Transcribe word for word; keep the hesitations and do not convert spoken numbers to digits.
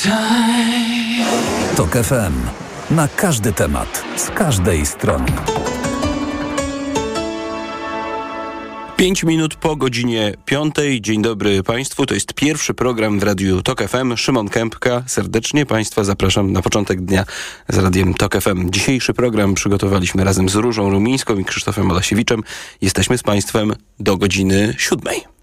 Tok F M. Na każdy temat, z każdej strony. Pięć minut po godzinie piątej. Dzień dobry Państwu. To jest pierwszy program w Radiu Tok F M. Szymon Kępka. Serdecznie Państwa zapraszam na początek dnia z Radiem Tok F M. Dzisiejszy program przygotowaliśmy razem z Różą Rumińską i Krzysztofem Olasiewiczem. Jesteśmy z Państwem do godziny siódmej.